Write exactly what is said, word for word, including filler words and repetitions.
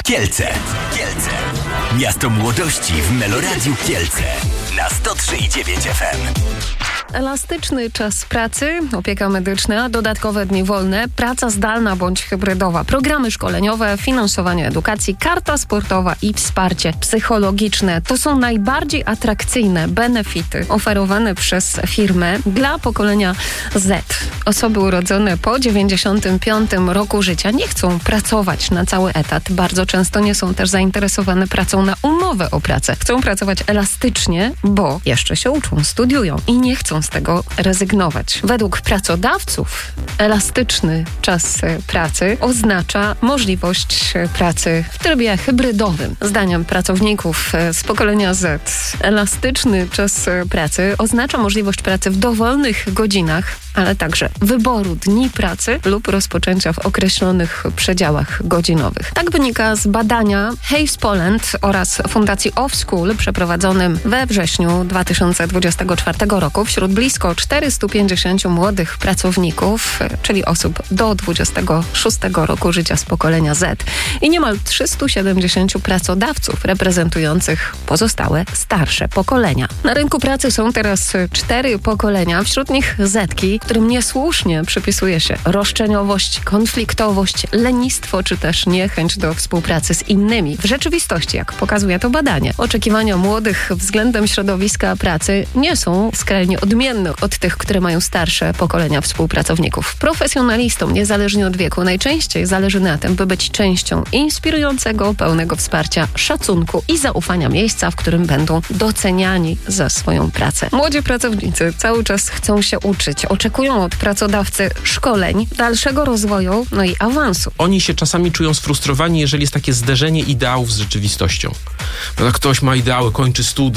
Kielce. Kielce. Miasto młodości w Meloradiu Kielce. Na sto trzy i dziewięć F M. Elastyczny czas pracy, opieka medyczna, dodatkowe dni wolne, praca zdalna bądź hybrydowa, programy szkoleniowe, finansowanie edukacji, karta sportowa i wsparcie psychologiczne. To są najbardziej atrakcyjne benefity oferowane przez firmę dla pokolenia Z. Osoby urodzone po dziewięćdziesiątym piątym roku życia nie chcą pracować na cały etat. Bardzo często nie są też zainteresowane pracą na umowę o pracę. Chcą pracować elastycznie, bo jeszcze się uczą, studiują i nie chcą z tego rezygnować. Według pracodawców elastyczny czas pracy oznacza możliwość pracy w trybie hybrydowym. Zdaniem pracowników z pokolenia Z elastyczny czas pracy oznacza możliwość pracy w dowolnych godzinach, ale także wyboru dni pracy lub rozpoczęcia w określonych przedziałach godzinowych. Tak wynika z badania Hays Poland oraz Fundacji Offschool przeprowadzonym we wrześniu dwa tysiące dwudziestego czwartego roku wśród blisko czterystu pięćdziesięciu młodych pracowników, czyli osób do dwudziestego szóstego roku życia z pokolenia Z i niemal trzystu siedemdziesięciu pracodawców reprezentujących pozostałe starsze pokolenia. Na rynku pracy są teraz cztery pokolenia, wśród nich Zetki, którym niesłusznie przypisuje się roszczeniowość, konfliktowość, lenistwo czy też niechęć do współpracy z innymi. W rzeczywistości, jak pokazuje to badanie, oczekiwania młodych względem środowiska pracy nie są skrajnie odmienne od tych, które mają starsze pokolenia współpracowników. Profesjonalistom, niezależnie od wieku, najczęściej zależy na tym, by być częścią inspirującego, pełnego wsparcia, szacunku i zaufania miejsca, w którym będą doceniani za swoją pracę. Młodzi pracownicy cały czas chcą się uczyć, oczekują od pracodawcy szkoleń, dalszego rozwoju, no i awansu. Oni się czasami czują sfrustrowani, jeżeli jest takie zderzenie ideałów z rzeczywistością. Bo ktoś ma ideały, kończy studia,